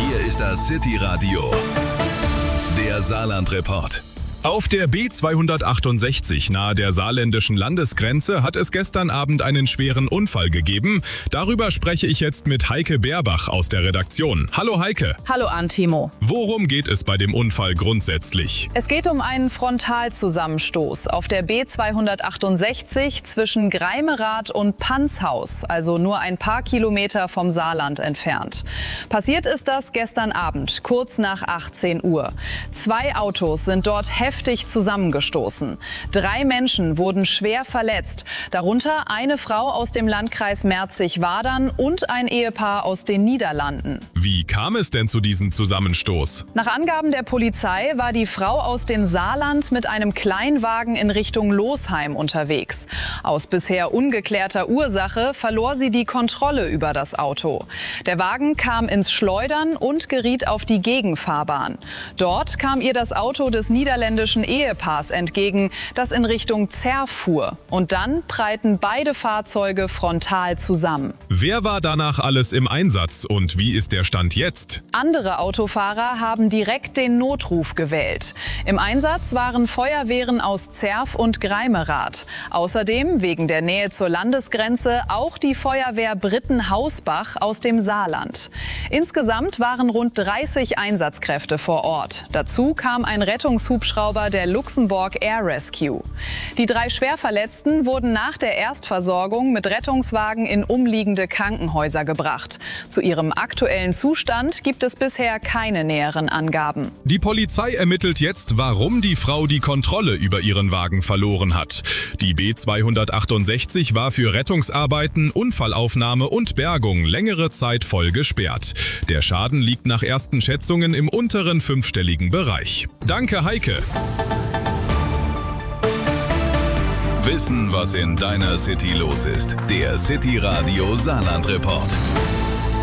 Hier ist das City Radio, der Saarland-Report. Auf der B268 nahe der saarländischen Landesgrenze hat es gestern Abend einen schweren Unfall gegeben. Darüber spreche ich jetzt mit Heike Beerbach aus der Redaktion. Hallo Heike. Hallo Antimo. Worum geht es bei dem Unfall grundsätzlich? Es geht um einen Frontalzusammenstoß auf der B268 zwischen Greimerath und Panshaus, also nur ein paar Kilometer vom Saarland entfernt. Passiert ist das gestern Abend, kurz nach 18 Uhr. 2 Autos sind dort heftig zusammengestoßen. 3 Menschen wurden schwer verletzt, darunter eine Frau aus dem Landkreis Merzig-Wadern und ein Ehepaar aus den Niederlanden. Wie kam es denn zu diesem Zusammenstoß? Nach Angaben der Polizei war die Frau aus dem Saarland mit einem Kleinwagen in Richtung Losheim unterwegs. Aus bisher ungeklärter Ursache verlor sie die Kontrolle über das Auto. Der Wagen kam ins Schleudern und geriet auf die Gegenfahrbahn. Dort kam ihr das Auto des niederländischen Ehepaars entgegen, das in Richtung Zerf fuhr. Und dann prallten beide Fahrzeuge frontal zusammen. Wer war danach alles im Einsatz und wie ist der Stand jetzt? Andere Autofahrer haben direkt den Notruf gewählt. Im Einsatz waren Feuerwehren aus Zerf und Greimerath. Außerdem, wegen der Nähe zur Landesgrenze, auch die Feuerwehr Britten-Hausbach aus dem Saarland. Insgesamt waren rund 30 Einsatzkräfte vor Ort. Dazu kam ein Rettungshubschrauber der Luxemburg Air Rescue. Die 3 Schwerverletzten wurden nach der Erstversorgung mit Rettungswagen in umliegende Krankenhäuser gebracht. Zu ihrem aktuellen Zustand gibt es bisher keine näheren Angaben. Die Polizei ermittelt jetzt, warum die Frau die Kontrolle über ihren Wagen verloren hat. Die B268 war für Rettungsarbeiten, Unfallaufnahme und Bergung längere Zeit voll gesperrt. Der Schaden liegt nach ersten Schätzungen im unteren 5-stelligen Bereich. Danke, Heike. Wissen, was in deiner City los ist. Der City Radio Saarland-Report.